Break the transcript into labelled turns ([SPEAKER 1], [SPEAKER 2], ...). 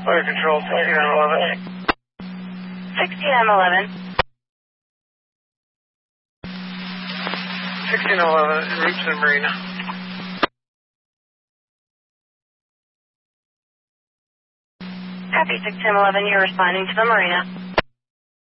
[SPEAKER 1] Fire control, 1611.
[SPEAKER 2] 16M11.
[SPEAKER 1] 1611, en route to the marina.
[SPEAKER 2] Copy 16M11, you're responding to the marina.